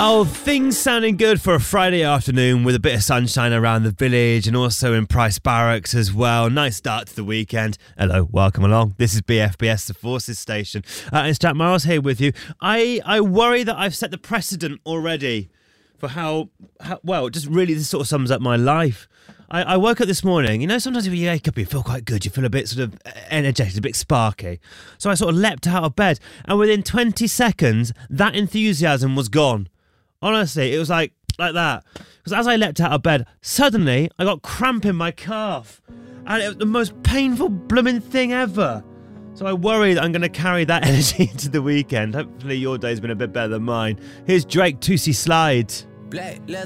Oh, things sounding good for a Friday afternoon with a bit of sunshine around the village and also in Price Barracks as well. Nice start to the weekend. Hello, welcome along. This is BFBS, the Forces Station. It's Jack Miles here with you. I worry that I've set the precedent already for how well, just really this sort of sums up my life. I woke up this morning, you know, sometimes when you wake up you feel quite good, you feel a bit sort of energetic, a bit sparky. So I sort of leapt out of bed and within 20 seconds that enthusiasm was gone. Honestly, it was like that. Because as I leapt out of bed, suddenly I got cramp in my calf. And it was the most painful blooming thing ever. So I worry that I'm going to carry that energy into the weekend. Hopefully your day's been a bit better than mine. Here's Drake, Tootsie Slide.